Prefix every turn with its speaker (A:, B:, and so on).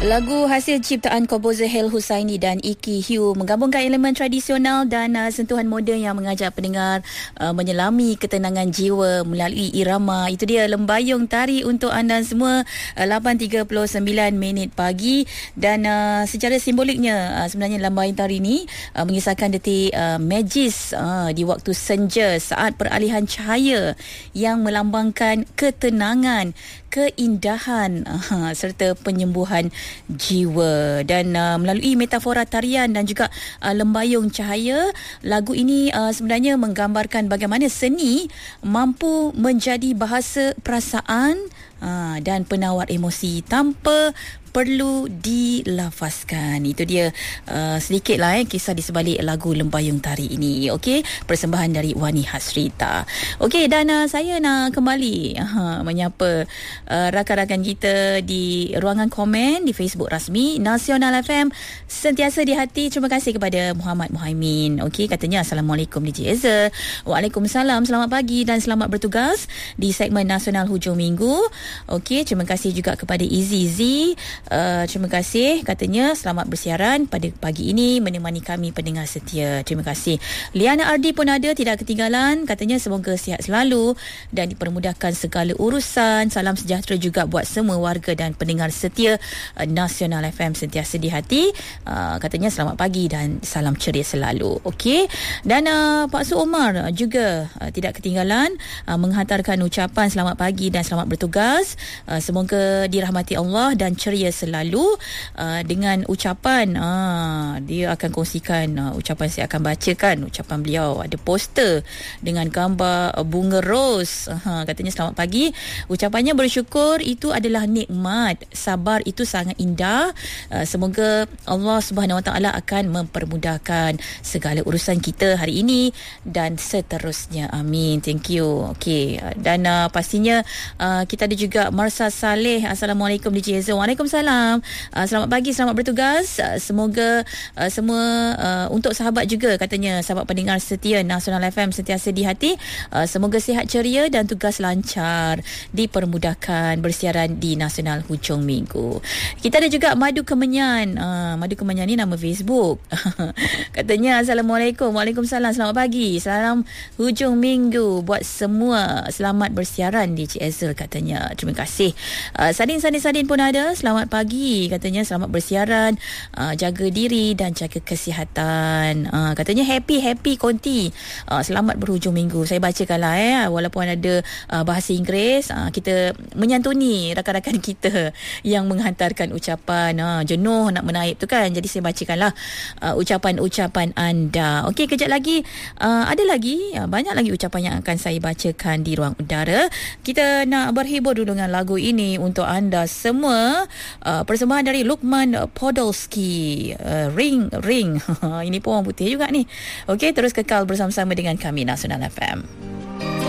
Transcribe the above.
A: Lagu hasil ciptaan komposer Hel Husaini dan Iki Hugh menggabungkan elemen tradisional dan sentuhan moden yang mengajak pendengar menyelami ketenangan jiwa melalui irama. Itu dia Lembayung Tari untuk anda semua, 8.39 minit pagi. Dan secara simboliknya sebenarnya Lembayung Tari ini mengisahkan detik magis di waktu senja, saat peralihan cahaya yang melambangkan ketenangan, keindahan serta penyembuhan jiwa. Dan melalui metafora tarian dan juga lembayung cahaya, lagu ini sebenarnya menggambarkan bagaimana seni mampu menjadi bahasa perasaan dan penawar emosi tanpa perlu dilafazkan. Itu dia sedikitlah kisah di sebalik lagu Lembayung Tari ini. Okey, persembahan dari Wani Hasrita. Okey, dan saya nak kembali menyapa rakan-rakan kita di ruangan komen di Facebook rasmi Nasional FM Sentiasa di Hati. Terima kasih kepada Muhammad Muhaimin. Okey, katanya Assalamualaikum DJ Ezra. Waalaikumsalam, selamat pagi dan selamat bertugas di segmen Nasional Hujung Minggu. Okey, terima kasih juga kepada Izi. Terima kasih, katanya selamat bersiaran pada pagi ini menemani kami pendengar setia. Terima kasih. Liana Ardi pun ada, tidak ketinggalan, katanya semoga sihat selalu dan dipermudahkan segala urusan. Salam sejahtera juga buat semua warga dan pendengar setia Nasional FM Sentiasa di Hati. Katanya selamat pagi dan salam ceria selalu. Okey, dan Pak Su Omar juga tidak ketinggalan menghantarkan ucapan selamat pagi dan selamat bertugas. Semoga dirahmati Allah dan ceria selalu dengan ucapan dia akan kongsikan ucapan, saya akan bacakan ucapan beliau. Ada poster dengan gambar bunga ros. Katanya selamat pagi, ucapannya bersyukur itu adalah nikmat, sabar itu sangat indah. Semoga Allah Subhanahu Wa Taala akan mempermudahkan segala urusan kita hari ini dan seterusnya, amin. Thank you. Okey, dan pastinya kita ada juga Marsa Saleh. Assalamualaikum DJ Ezra. Waalaikumsalam. Selamat pagi, selamat bertugas. Semoga semua untuk sahabat juga, katanya sahabat pendengar setia Nasional FM Sentiasa di Hati, semoga sihat ceria dan tugas lancar, dipermudahkan bersiaran di Nasional Hujung Minggu. Kita ada juga Madu Kemenyan. Madu Kemenyan ni nama Facebook. Katanya Assalamualaikum. Waalaikumsalam, selamat pagi, salam Hujung Minggu buat semua, selamat bersiaran di CSL, katanya. Terima kasih. Sadin pun ada, selamat pagi, katanya selamat bersiaran, jaga diri dan jaga kesihatan. Katanya happy konti, selamat berhujung minggu. Saya bacakanlah walaupun ada bahasa Inggeris, kita menyantuni rakan-rakan kita yang menghantarkan ucapan. Jenuh nak menaip tu kan, jadi saya bacakanlah ucapan-ucapan anda. Okey, kejap lagi ada lagi banyak lagi ucapan yang akan saya bacakan di ruang udara. Kita nak berhibur dulu dengan lagu ini untuk anda semua. Persembahan dari Lukman Podolski, Ring. Ini pun orang putih juga ni. Okey, terus kekal bersama-sama dengan kami Nasional FM.